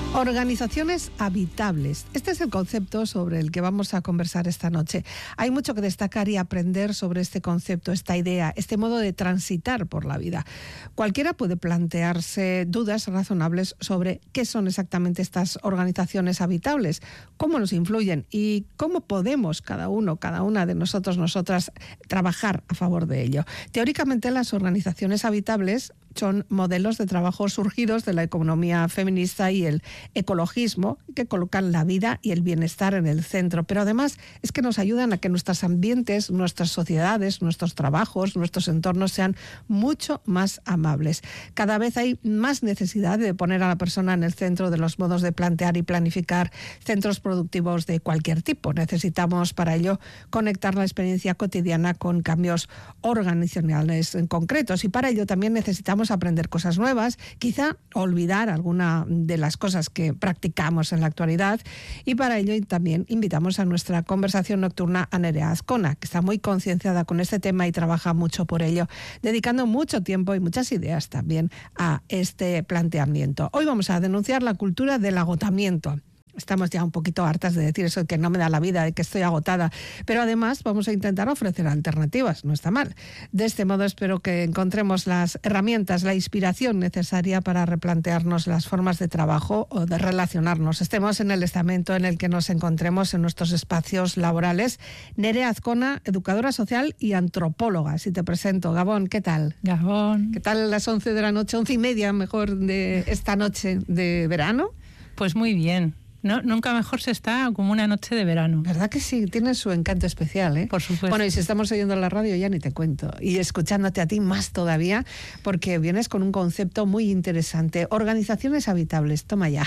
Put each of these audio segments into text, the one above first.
Organizaciones habitables. Este es el concepto sobre el que vamos a conversar esta noche. Hay mucho que destacar y aprender sobre este concepto, esta idea, este modo de transitar por la vida. Cualquiera puede plantearse dudas razonables sobre qué son exactamente estas organizaciones habitables, cómo nos influyen y cómo podemos cada una de nosotros, nosotras, trabajar a favor de ello. Teóricamente, las organizaciones habitables son modelos de trabajo surgidos de la economía feminista y el ecologismo que colocan la vida y el bienestar en el centro, pero además es que nos ayudan a que nuestros ambientes, nuestras sociedades, nuestros trabajos, nuestros entornos sean mucho más amables. Cada vez hay más necesidad de poner a la persona en el centro de los modos de plantear y planificar centros productivos de cualquier tipo. Necesitamos para ello conectar la experiencia cotidiana con cambios organizacionales concretos y para ello también necesitamos aprender cosas nuevas, quizá olvidar alguna de las cosas que practicamos en la actualidad, y para ello también invitamos a nuestra conversación nocturna a Nerea Azcona, que está muy concienciada con este tema y trabaja mucho por ello, dedicando mucho tiempo y muchas ideas también a este planteamiento. Hoy vamos a denunciar la cultura del agotamiento. Estamos ya un poquito hartas de decir eso, de que no me da la vida, de que estoy agotada, pero además vamos a intentar ofrecer alternativas, no está mal. De este modo espero que encontremos las herramientas, la inspiración necesaria para replantearnos las formas de trabajo o de relacionarnos. Estemos en el estamento en el que nos encontremos en nuestros espacios laborales. Nerea Azcona, educadora social y antropóloga. Si te presento, Gabón, ¿qué tal? Gabón. ¿Qué tal las 11 de la noche, 11:30 mejor, de esta noche de verano? Pues muy bien. No, nunca mejor se está como una noche de verano. ¿Verdad que sí? Tiene su encanto especial, ¿eh? Por supuesto. Bueno, y si estamos oyendo la radio ya ni te cuento. Y escuchándote a ti más todavía, porque vienes con un concepto muy interesante. Organizaciones habitables, toma ya.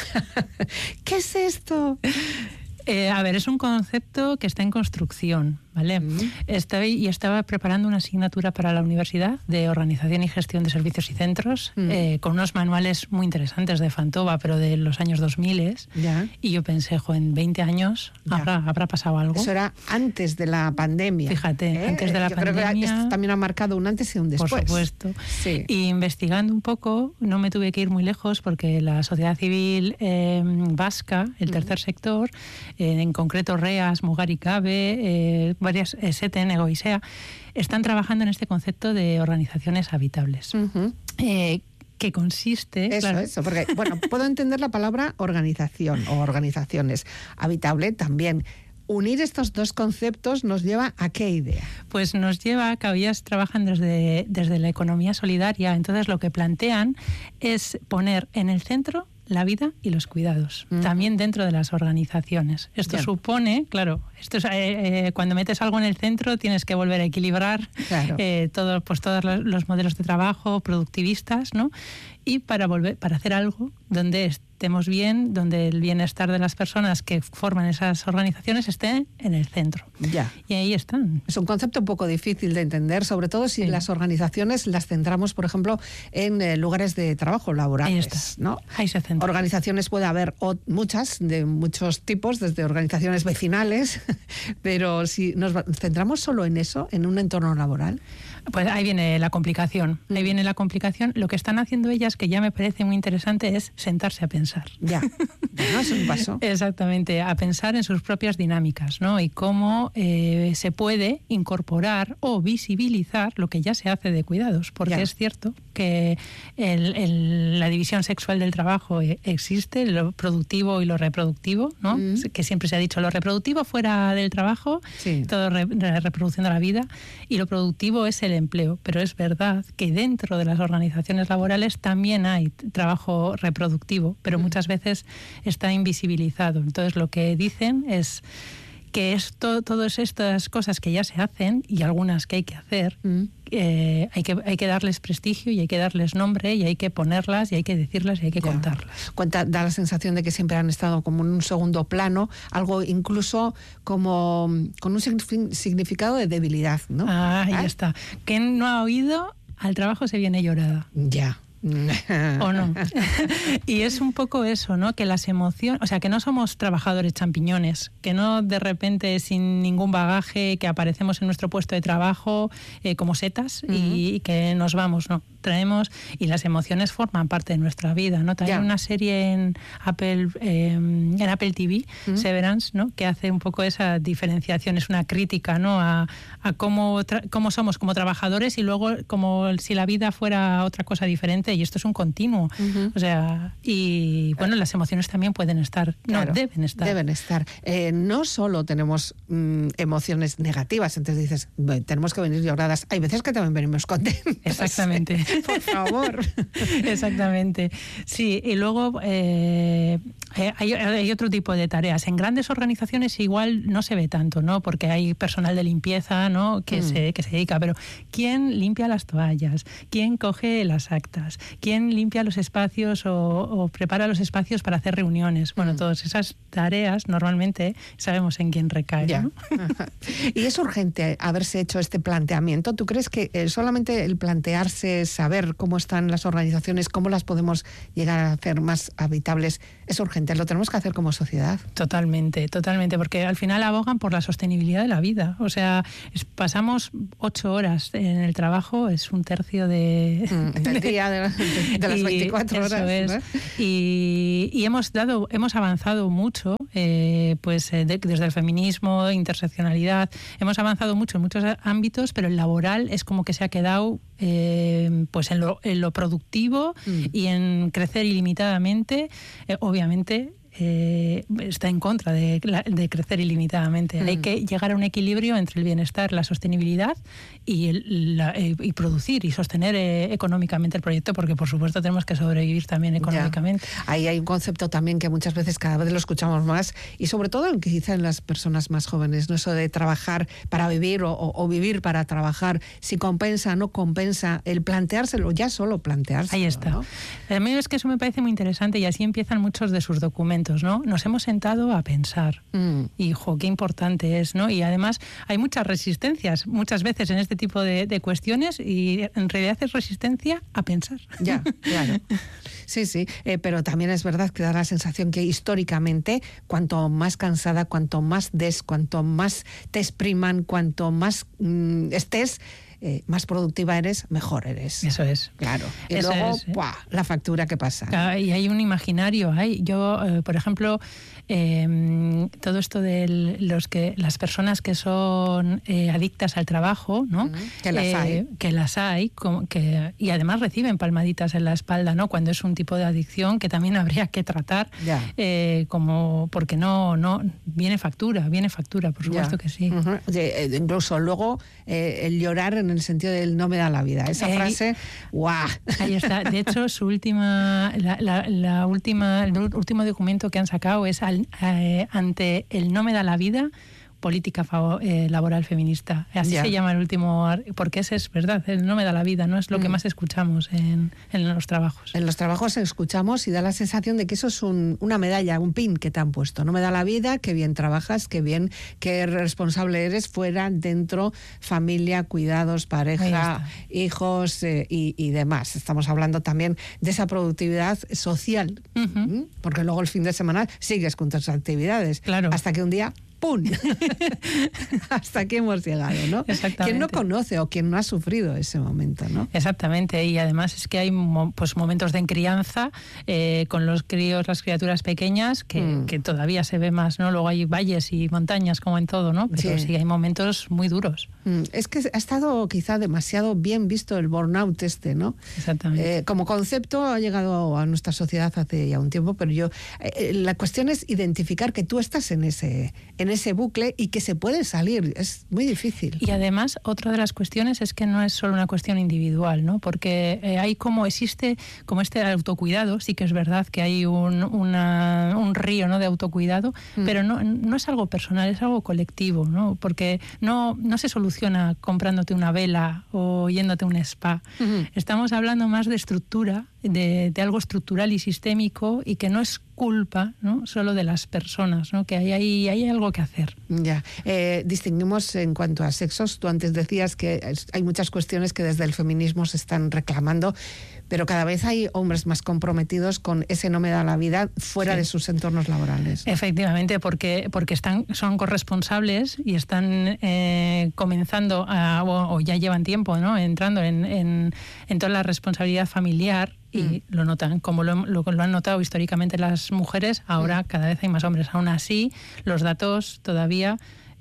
¿Qué es esto? A ver, es un concepto que está en construcción, ¿vale? Estaba preparando una asignatura para la universidad de Organización y Gestión de Servicios y Centros, con unos manuales muy interesantes de Fantova, pero de los años 2000. Ya. Y yo pensé, en 20 años habrá pasado algo. Eso era antes de la pandemia. Fíjate, antes de la pandemia. Creo que esto también ha marcado un antes y un después. Por supuesto. Sí. Y investigando un poco, no me tuve que ir muy lejos porque la sociedad civil vasca, el tercer sector, en concreto REAS, Mugar y Cabe, varias SETEN, Egoisea, están trabajando en este concepto de organizaciones habitables. Que consiste... Eso, porque, bueno, puedo entender la palabra organización o organizaciones. Habitable también. Unir estos dos conceptos nos lleva a ¿qué idea? Pues nos lleva a que ellas trabajan desde la economía solidaria. Entonces lo que plantean es poner en el centro la vida y los cuidados, también dentro de las organizaciones. Esto supone, claro, cuando metes algo en el centro tienes que volver a equilibrar todos los modelos de trabajo productivistas, ¿no? Y para hacer algo donde estemos bien, donde el bienestar de las personas que forman esas organizaciones esté en el centro. Ya. Y ahí están. Es un concepto un poco difícil de entender, sobre todo si las organizaciones las centramos, por ejemplo, en lugares de trabajo laborales. Ahí está. ¿No? Ahí se centra. Organizaciones puede haber muchas, de muchos tipos, desde organizaciones vecinales, pero si nos centramos solo en eso, en un entorno laboral... Pues ahí viene la complicación. Ahí viene la complicación. Lo que están haciendo ellas, que ya me parece muy interesante, es sentarse a pensar. Ya, bueno, es un paso. Exactamente, a pensar en sus propias dinámicas, ¿no? Y cómo se puede incorporar o visibilizar lo que ya se hace de cuidados. Porque es cierto que la división sexual del trabajo existe, lo productivo y lo reproductivo, ¿no? Que siempre se ha dicho lo reproductivo fuera del trabajo, todo reproduciendo la vida, y lo productivo es el empleo, pero es verdad que dentro de las organizaciones laborales también hay trabajo reproductivo, pero muchas veces está invisibilizado. Entonces lo que dicen es que todas estas cosas que ya se hacen y algunas que hay que hacer, hay que darles prestigio y hay que darles nombre y hay que ponerlas y hay que decirlas y hay que contarlas. Da la sensación de que siempre han estado como en un segundo plano, algo incluso como con un significado de debilidad, ¿no? Ahí está. ¿Quién no ha oído? Al trabajo se viene llorada. Ya. ¿O no? Y es un poco eso, ¿no? Que las emociones, o sea, que no somos trabajadores champiñones, que no de repente sin ningún bagaje, que aparecemos en nuestro puesto de trabajo como setas y que nos vamos, ¿no? traemos, y las emociones forman parte de nuestra vida, ¿no? También hay una serie en Apple TV, Severance, ¿no? Que hace un poco esa diferenciación, es una crítica, ¿no? a cómo somos como trabajadores y luego como si la vida fuera otra cosa diferente, y esto es un continuo. O sea, y bueno, las emociones también pueden estar, claro, deben estar. Deben estar. No solo tenemos emociones negativas, entonces dices, tenemos que venir lloradas. Hay veces que también venimos contentos. Exactamente. Por favor. Exactamente. Sí, y luego hay otro tipo de tareas. En grandes organizaciones igual no se ve tanto, ¿no? Porque hay personal de limpieza, ¿no? que se dedica, pero ¿quién limpia las toallas? ¿Quién coge las actas? ¿Quién limpia los espacios o prepara los espacios para hacer reuniones? Bueno, todas esas tareas normalmente sabemos en quién recae, ¿no? Y es urgente haberse hecho este planteamiento. ¿Tú crees que solamente el plantearse, saber cómo están las organizaciones, cómo las podemos llegar a hacer más habitables, es urgente? ¿Lo tenemos que hacer como sociedad? Totalmente, porque al final abogan por la sostenibilidad de la vida. O sea, pasamos 8 horas en el trabajo, es un tercio del día de las 24 horas. Eso es. ¿No? Y hemos avanzado mucho, desde el feminismo, interseccionalidad, hemos avanzado mucho en muchos ámbitos, pero el laboral es como que se ha quedado en lo productivo y en crecer ilimitadamente. Obviamente está en contra de crecer ilimitadamente. Hay que llegar a un equilibrio entre el bienestar, la sostenibilidad y producir y sostener económicamente el proyecto, porque por supuesto tenemos que sobrevivir también económicamente. Ahí hay un concepto también que muchas veces cada vez lo escuchamos más, y sobre todo quizá en las personas más jóvenes, ¿no? Eso de trabajar para vivir o vivir para trabajar, si compensa, no compensa, el planteárselo, ya solo planteárselo. Ahí está. ¿No? A mí es que eso me parece muy interesante, y así empiezan muchos de sus documentos, ¿no? Nos hemos sentado a pensar. Y, qué importante es, ¿no? Y además hay muchas resistencias, muchas veces en este tipo de cuestiones, y en realidad es resistencia a pensar. Ya, claro. Sí, pero también es verdad que da la sensación que históricamente, cuanto más cansada, cuanto más te expriman, cuanto más estés, más productiva eres, mejor eres. Eso es. Claro. Y eso luego, la factura que pasa. Y hay un imaginario. Yo, por ejemplo, todo esto de las personas que son adictas al trabajo, ¿no? Que las hay. Y además reciben palmaditas en la espalda, ¿no? Cuando es un tipo de adicción que también habría que tratar, porque no viene factura, por supuesto que sí. Incluso luego el llorar en el sentido del no me da la vida. Esa frase, ¡guau! Ahí está. De hecho, el último documento que han sacado es ante el no me da la vida, política laboral feminista. Así se llama el último, porque ese es verdad, no me da la vida, no es lo que más escuchamos en los trabajos. En los trabajos escuchamos y da la sensación de que eso es una medalla, un pin que te han puesto. No me da la vida, qué bien trabajas, qué responsable eres, fuera, dentro, familia, cuidados, pareja, hijos y demás. Estamos hablando también de esa productividad social, porque luego el fin de semana sigues con tus actividades. Claro. Hasta que un día ¡pum! Hasta aquí hemos llegado, ¿no? Exactamente. ¿Quién no conoce o quién no ha sufrido ese momento, no? Exactamente, y además es que hay momentos de crianza con los críos, las criaturas pequeñas, que todavía se ve más, ¿no? Luego hay valles y montañas como en todo, ¿no? Pero sí hay momentos muy duros. Es que ha estado quizá demasiado bien visto el burnout ¿no? Exactamente. Como concepto ha llegado a nuestra sociedad hace ya un tiempo, pero la cuestión es identificar que tú estás en ese bucle y que se puede salir. Es muy difícil. Y además, otra de las cuestiones es que no es solo una cuestión individual, ¿no? Porque existe como este autocuidado, sí que es verdad que hay un río, ¿no? de autocuidado, pero no es algo personal, es algo colectivo, ¿no? Porque no se soluciona comprándote una vela o yéndote a un spa. Estamos hablando más de estructura, de algo estructural y sistémico, y que no es culpa, ¿no? solo de las personas, ¿no? Que hay algo que hacer. Ya. Distinguimos en cuanto a sexos. Tú antes decías que hay muchas cuestiones que desde el feminismo se están reclamando, pero cada vez hay hombres más comprometidos con ese no me da la vida fuera de sus entornos laborales. Efectivamente, porque son corresponsables y están comenzando o ya llevan tiempo, ¿no?, entrando en toda la responsabilidad familiar. Y lo notan, como lo han notado históricamente las mujeres, ahora cada vez hay más hombres. Aún así, los datos todavía,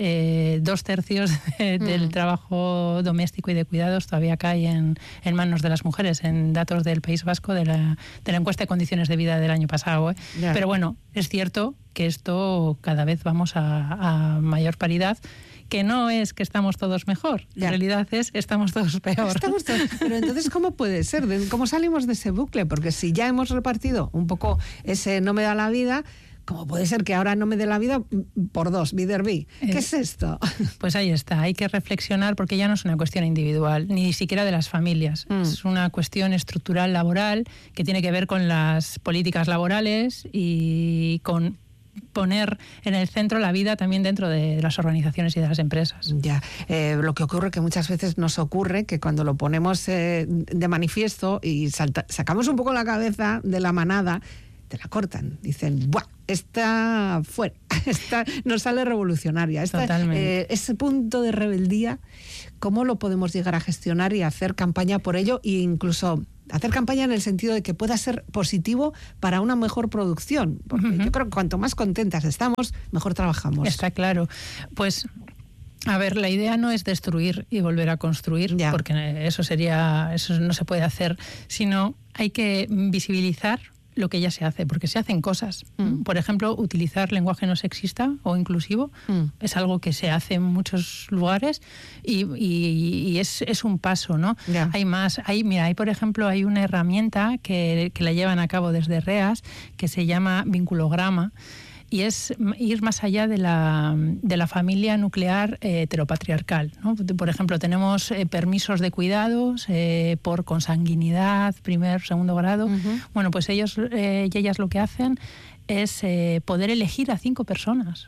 2/3 del trabajo doméstico y de cuidados todavía cae en manos de las mujeres, en datos del País Vasco de la encuesta de condiciones de vida del año pasado. Yeah. Pero bueno, es cierto que esto cada vez vamos a mayor paridad, que no es que estamos todos mejor, en realidad estamos todos peor. Pero entonces, ¿cómo puede ser? ¿Cómo salimos de ese bucle? Porque si ya hemos repartido un poco ese no me da la vida, ¿cómo puede ser que ahora no me dé la vida por 2, viderbi? ¿Qué es esto? Pues ahí está, hay que reflexionar, porque ya no es una cuestión individual, ni siquiera de las familias. Es una cuestión estructural laboral que tiene que ver con las políticas laborales y con poner en el centro la vida también dentro de las organizaciones y de las empresas. Ya, lo que ocurre, que muchas veces nos ocurre que cuando lo ponemos de manifiesto y sacamos un poco la cabeza de la manada, te la cortan. Dicen, ¡buah! Esta fuera, esta no sale revolucionaria. Totalmente. Ese punto de rebeldía, ¿cómo lo podemos llegar a gestionar y hacer campaña por ello? E incluso hacer campaña en el sentido de que pueda ser positivo para una mejor producción. Porque yo creo que cuanto más contentas estamos, mejor trabajamos. Está claro. Pues, a ver, la idea no es destruir y volver a construir, porque eso no se puede hacer, sino hay que visibilizar lo que ya se hace, porque se hacen cosas. Por ejemplo, utilizar lenguaje no sexista o inclusivo es algo que se hace en muchos lugares y es un paso, ¿no? Hay más. Hay, por ejemplo, hay una herramienta que la llevan a cabo desde REAS que se llama vinculograma, y es ir más allá de la familia nuclear heteropatriarcal, ¿no? Por ejemplo, tenemos permisos de cuidados por consanguinidad, 1er, 2º grado. Bueno, pues ellos y ellas lo que hacen es poder elegir a 5 personas.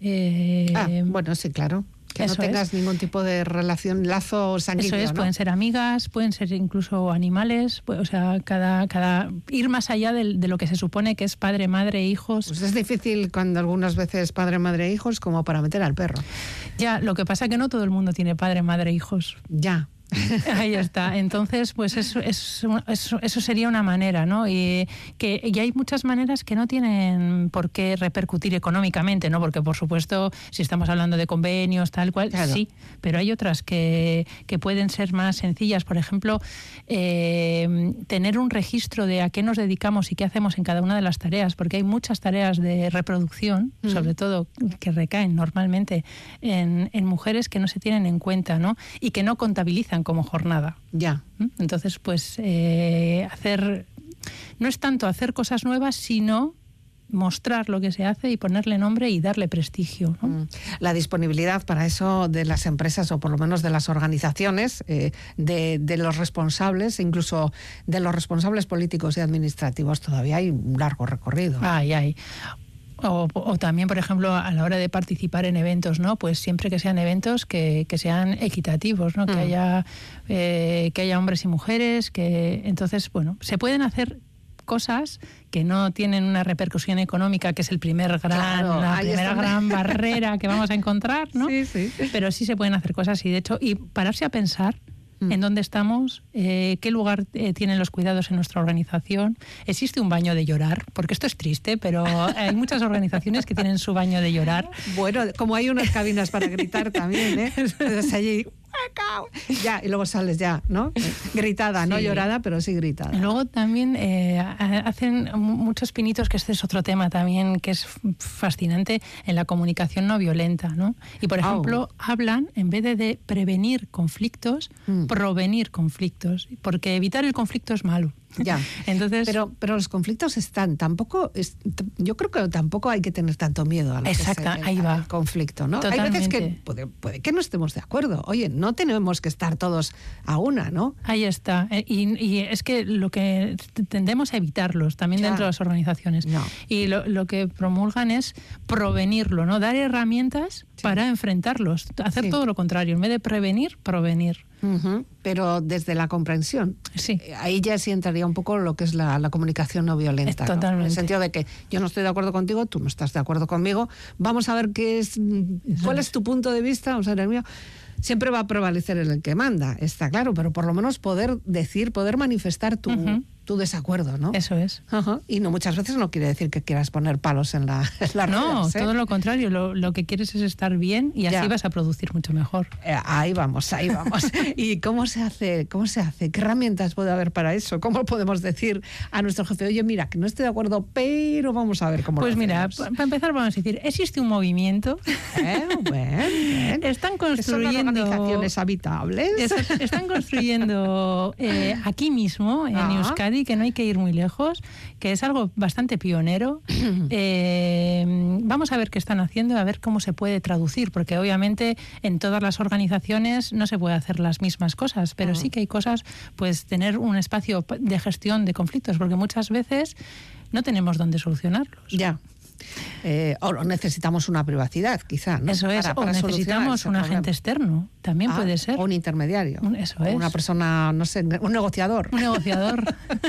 Bueno, sí, claro. Que no tengas ningún tipo de relación, lazo sanguíneo. Eso es, ¿no? Pueden ser amigas, pueden ser incluso animales, o sea, cada ir más allá de lo que se supone que es padre, madre, hijos. Pues es difícil cuando algunas veces padre, madre, hijos, como para meter al perro. Ya, lo que pasa es que no todo el mundo tiene padre, madre, hijos. Ya. Ahí está. Entonces, pues eso sería una manera, ¿no? Y hay muchas maneras que no tienen por qué repercutir económicamente, ¿no? Porque, por supuesto, si estamos hablando de convenios, tal cual, claro, sí, pero hay otras que pueden ser más sencillas. Por ejemplo, tener un registro de a qué nos dedicamos y qué hacemos en cada una de las tareas, porque hay muchas tareas de reproducción, sobre todo que recaen normalmente en mujeres, que no se tienen en cuenta, ¿no? Y que no contabilizan como jornada. Ya. Entonces, pues no es tanto hacer cosas nuevas, sino mostrar lo que se hace y ponerle nombre y darle prestigio, ¿no? La disponibilidad para eso de las empresas, o por lo menos de las organizaciones, de los responsables, incluso de los responsables políticos y administrativos, todavía hay un largo recorrido. Hay. O también, por ejemplo, a la hora de participar en eventos, ¿no? Pues siempre que sean eventos que sean equitativos, ¿no? Que haya hombres y mujeres, entonces, bueno, se pueden hacer cosas que no tienen una repercusión económica, que es la primera gran barrera que vamos a encontrar, ¿no? Sí. Pero sí se pueden hacer cosas, y de hecho, y pararse a pensar en dónde estamos, qué lugar tienen los cuidados en nuestra organización. ¿Existe un baño de llorar? Porque esto es triste, pero hay muchas organizaciones que tienen su baño de llorar. Bueno, como hay unas cabinas para gritar también, ¿eh? Entonces allí, ya, y luego sales ya, ¿no? Gritada, sí. No llorada, pero sí gritada. Luego también hacen muchos pinitos, que este es otro tema también que es fascinante, en la comunicación no violenta, ¿no? Y, por ejemplo, hablan, en vez de prevenir conflictos, provenir conflictos, porque evitar el conflicto es malo. Ya. Entonces, pero los conflictos están, yo creo que tampoco hay que tener tanto miedo a lo al conflicto, ¿no? Totalmente. Hay veces que puede que no estemos de acuerdo. Oye, no tenemos que estar todos a una, ¿no? Ahí está. Y es que lo que tendemos a evitarlos también dentro de las organizaciones. No. Y lo que promulgan es provenirlo, ¿no? Dar herramientas para enfrentarlos. Hacer todo lo contrario. En vez de prevenir, provenir. Pero desde la comprensión. Sí. Ahí ya sí entraría un poco lo que es la comunicación no violenta. Totalmente. ¿no? En el sentido de que yo no estoy de acuerdo contigo, tú no estás de acuerdo conmigo, vamos a ver cuál es tu punto de vista, o sea, el mío. Siempre va a prevalecer el que manda, está claro, pero por lo menos poder decir, poder manifestar tu desacuerdo, ¿no? Eso es. Y no, muchas veces no quiere decir que quieras poner palos en la No, ruedas, ¿eh? todo lo contrario, lo que quieres es estar bien y así vas a producir mucho mejor. Ahí vamos. ¿Y cómo se hace? ¿Qué herramientas puede haber para eso? ¿Cómo podemos decir a nuestro jefe, oye, mira, que no estoy de acuerdo, pero vamos a ver cómo pues lo hacemos? Pues mira, para empezar vamos a decir, existe un movimiento. Bien. Están construyendo organizaciones habitables. Están construyendo aquí mismo, en Euskadi, que no hay que ir muy lejos, que es algo bastante pionero. Vamos a ver qué están haciendo, a ver cómo se puede traducir, porque obviamente en todas las organizaciones no se puede hacer las mismas cosas, pero sí que hay cosas, pues tener un espacio de gestión de conflictos, porque muchas veces no tenemos dónde solucionarlos. Ya. O necesitamos una privacidad, quizá, ¿no? Eso es, o necesitamos un agente externo, también puede ser. O un intermediario. Eso es. Una persona, no sé, un negociador. Un negociador.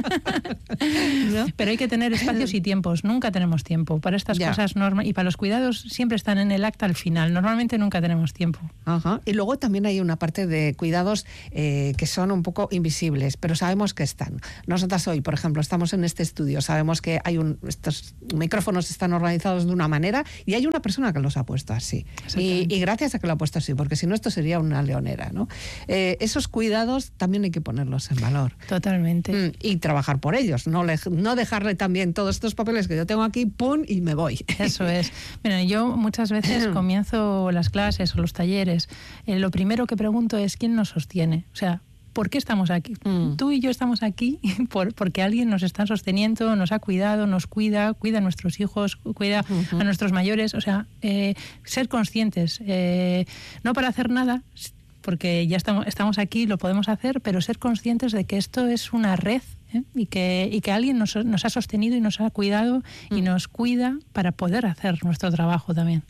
¿No? Pero hay que tener espacios y tiempos. Nunca tenemos tiempo para estas cosas y para los cuidados siempre están en el acta al final. Normalmente nunca tenemos tiempo. Y luego también hay una parte de cuidados que son un poco invisibles, pero sabemos que están. Nosotras hoy, por ejemplo, estamos en este estudio, sabemos que hay estos micrófonos están organizados de una manera y hay una persona que los ha puesto así. Y gracias a que lo ha puesto así, porque si no esto sería una leonera, ¿no? Esos cuidados también hay que ponerlos en valor. Totalmente. Y trabajar por ellos, no dejarle también todos estos papeles que yo tengo aquí, pum, y me voy. Eso es. Mira, yo muchas veces comienzo las clases o los talleres, lo primero que pregunto es ¿quién nos sostiene? O sea, ¿por qué estamos aquí? Tú y yo estamos aquí porque alguien nos está sosteniendo, nos ha cuidado, nos cuida a nuestros hijos, cuida a nuestros mayores. O sea, ser conscientes, no para hacer nada, porque ya estamos aquí, lo podemos hacer, pero ser conscientes de que esto es una red, y que alguien nos ha sostenido y nos ha cuidado y nos cuida para poder hacer nuestro trabajo también.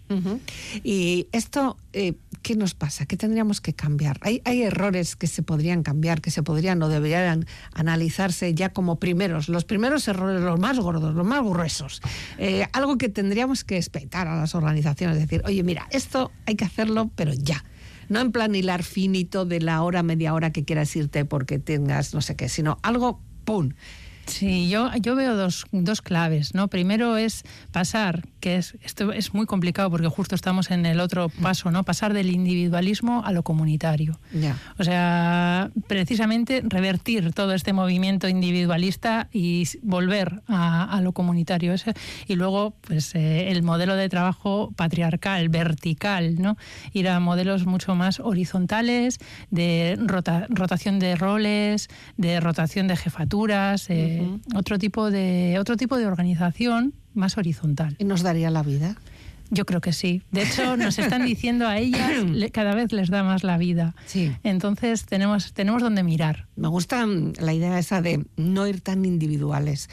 Y esto, ¿qué nos pasa? ¿Qué tendríamos que cambiar? ¿Hay errores que se podrían cambiar, que se podrían o deberían analizarse ya como los primeros errores, los más gordos, los más gruesos? Algo que tendríamos que respetar a las organizaciones, decir, oye, mira, esto hay que hacerlo, pero ya. No en plan hilar finito de la hora, media hora que quieras irte porque tengas no sé qué, sino algo ¡pum! Sí, yo veo dos claves, ¿no? Primero es pasar, esto es muy complicado porque justo estamos en el otro paso, ¿no? Pasar del individualismo a lo comunitario. O sea, precisamente revertir todo este movimiento individualista y volver a lo comunitario. Y luego, pues el modelo de trabajo patriarcal, vertical, ¿no? Ir a modelos mucho más horizontales, de rotación de roles, de rotación de jefaturas, otro tipo de organización más horizontal. ¿Y nos daría la vida? Yo creo que sí. De hecho, nos están diciendo a ellas, cada vez les da más la vida. Sí. Entonces, tenemos donde mirar. Me gusta la idea esa de no ir tan individuales.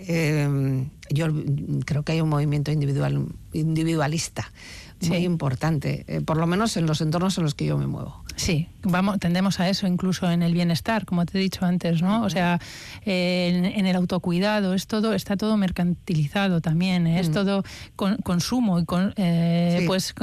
Yo creo que hay un movimiento individualista muy importante, por lo menos en los entornos en los que yo me muevo. Sí, tendemos a eso incluso en el bienestar, como te he dicho antes, ¿no? O sea, en el autocuidado está todo mercantilizado también, es todo consumo y pues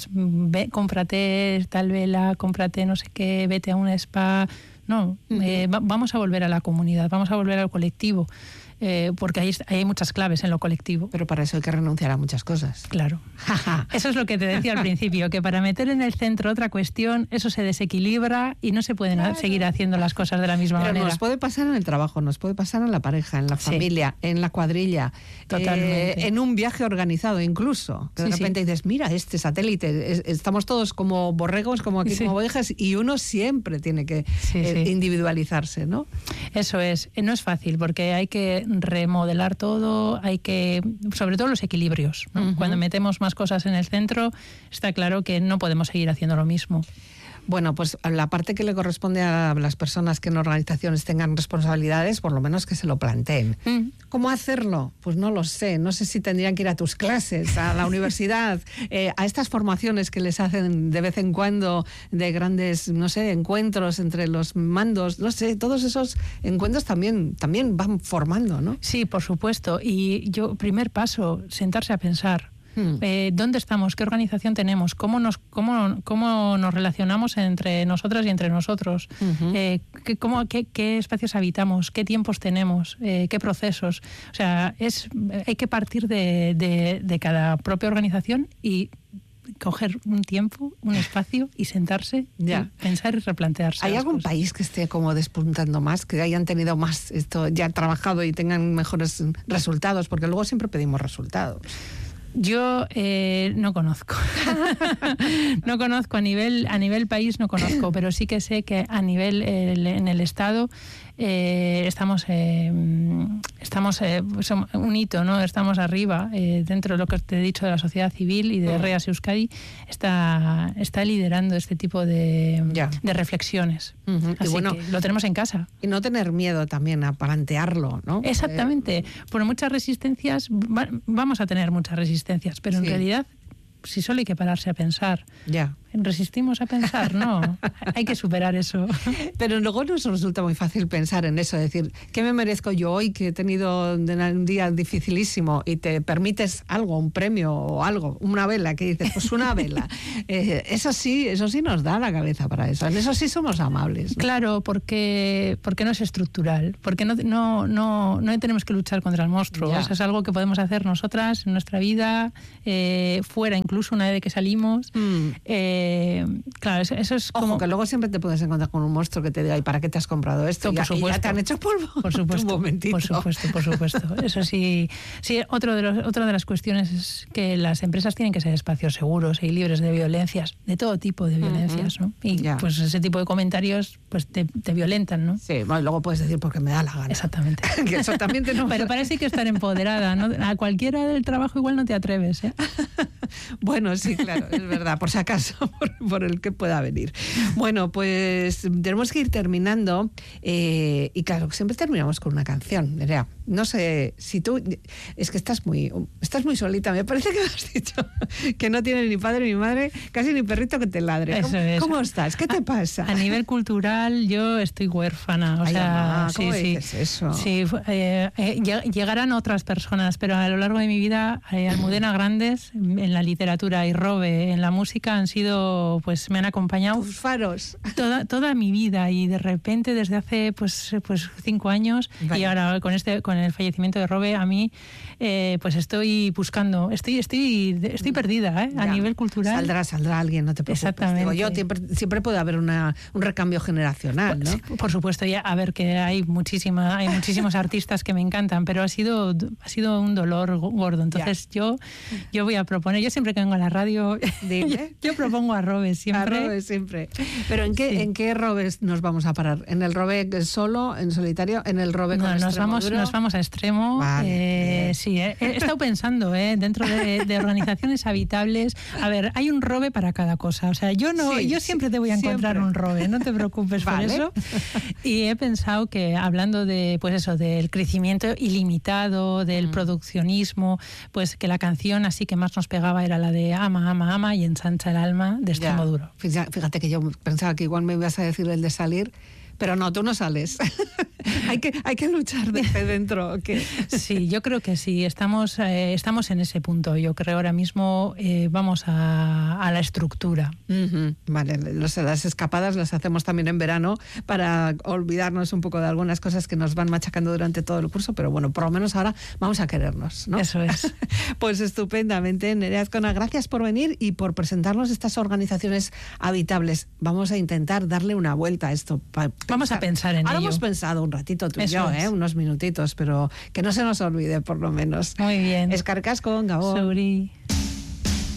cómprate tal vela, cómprate no sé qué, vete a un spa. No, vamos a volver a la comunidad, vamos a volver al colectivo. Porque hay muchas claves en lo colectivo. Pero para eso hay que renunciar a muchas cosas. Claro. Eso es lo que te decía al principio, que para meter en el centro otra cuestión, eso se desequilibra y no se pueden seguir haciendo las cosas de la misma manera. Nos puede pasar en el trabajo, nos puede pasar en la pareja, en la familia, en la cuadrilla, en un viaje organizado incluso. Que de repente dices, mira, este satélite, estamos todos como borregos, como aquí, como ovejas, y uno siempre tiene que individualizarse, ¿no? Eso es. No es fácil, porque hay que remodelar todo, sobre todo los equilibrios, ¿no? Cuando metemos más cosas en el centro, está claro que no podemos seguir haciendo lo mismo. Bueno, pues la parte que le corresponde a las personas que en organizaciones tengan responsabilidades, por lo menos que se lo planteen. ¿Cómo hacerlo? Pues no lo sé. No sé si tendrían que ir a tus clases, a la universidad, a estas formaciones que les hacen de vez en cuando de grandes, no sé, encuentros entre los mandos. No sé, todos esos encuentros también van formando, ¿no? Sí, por supuesto. Y primer paso, sentarse a pensar. ¿Dónde estamos? ¿Qué organización tenemos? ¿Cómo nos relacionamos entre nosotras y entre nosotros? ¿Qué espacios habitamos? ¿Qué tiempos tenemos? ¿Qué procesos? O sea, hay que partir de cada propia organización y coger un tiempo, un espacio y sentarse, y pensar y replantearse. ¿Hay algún país que esté como despuntando más, que hayan tenido más esto ya trabajado y tengan mejores resultados? Porque luego siempre pedimos resultados. Yo no conozco. No conozco a nivel país, no conozco, pero sí que sé que a nivel en el Estado estamos un hito, ¿no? Estamos arriba dentro de lo que te he dicho de la sociedad civil y de REAS Euskadi está liderando este tipo de reflexiones. Así bueno, que lo tenemos en casa. Y no tener miedo también a plantearlo, ¿no? Exactamente. Por muchas resistencias, vamos a tener muchas resistencias, pero en realidad, si solo hay que pararse a pensar. ¿Resistimos a pensar? No, hay que superar eso. Pero luego nos resulta muy fácil pensar en eso, decir, ¿qué me merezco yo hoy que he tenido un día dificilísimo y te permites algo, un premio o algo, una vela, que dices, pues una vela? Eso sí nos da la cabeza para eso, en eso sí somos amables, ¿no? Claro, porque no es estructural, porque no tenemos que luchar contra el monstruo, eso es algo que podemos hacer nosotras en nuestra vida, fuera incluso una vez que salimos. Claro, eso es como... Ojo, que luego siempre te puedes encontrar con un monstruo que te diga, ¿y para qué te has comprado esto? Por supuesto. ¿Y ya te han hecho polvo? Por supuesto, un momentito. Por supuesto. Eso sí, otra de las cuestiones es que las empresas tienen que ser espacios seguros y libres de violencias, de todo tipo de violencias, ¿no? Y pues ese tipo de comentarios pues te violentan, ¿no? Sí, bueno, luego puedes decir porque me da la gana. Exactamente. Que eso también Pero parece que estar empoderada, ¿no? A cualquiera del trabajo igual no te atreves, ¿eh? Bueno, sí, claro, es verdad, por si acaso, por el que pueda venir. Bueno, pues tenemos que ir terminando y claro, siempre terminamos con una canción, Nerea. No sé si tú... Es que estás muy solita. Me parece que me has dicho que no tienes ni padre ni madre, casi ni perrito que te ladre. ¿Cómo estás? ¿Qué te pasa? A nivel cultural yo estoy huérfana. ¿Cómo dices eso? Sí, llegarán otras personas, pero a lo largo de mi vida Almudena Grandes en la literatura y Robe en la música han sido, pues me han acompañado. Tus faros. Toda mi vida, y de repente desde hace pues 5 años, y ahora con el fallecimiento de Robe, a mí pues estoy buscando, estoy perdida a nivel cultural. Saldrá alguien, no te preocupes. Exactamente. Digo, siempre puede haber un recambio generacional, ¿no? Por supuesto, ya a ver, que hay muchísimos artistas que me encantan, pero ha sido un dolor gordo. Entonces yo voy a proponer, yo siempre que vengo a la radio, yo propongo a Robe siempre. A Robe siempre. Pero ¿en qué Robe nos vamos a parar? ¿En el Robe solo, en solitario? ¿En el Robe con extremo duro? Nos vamos a extremo. Vale. Sí, he estado pensando dentro de organizaciones habitables. A ver, hay un Robe para cada cosa. O sea, yo siempre te voy a encontrar siempre un Robe, no te preocupes por eso. Y he pensado que hablando de, pues eso, del crecimiento ilimitado, del produccionismo, pues que la canción así que más nos pegaba era la de Ama, ama, ama y ensancha el alma de Extremo Duro. Fíjate que yo pensaba que igual me ibas a decir el de Salir, pero no, tú no sales. hay que luchar desde dentro. ¿Okay? Sí, yo creo que sí. Estamos en ese punto. Yo creo ahora mismo vamos a la estructura. Vale, las escapadas las hacemos también en verano para olvidarnos un poco de algunas cosas que nos van machacando durante todo el curso, pero bueno, por lo menos ahora vamos a querernos, ¿no? Eso es. Pues estupendamente, Nerea Azcona, gracias por venir y por presentarnos estas organizaciones habitables. Vamos a intentar darle una vuelta a esto. Vamos a pensar en ello. Ahora hemos pensado un ratito tú y yo, unos minutitos, pero que no se nos olvide por lo menos. Muy bien. Eskerrik asko, Gabón. Zuri.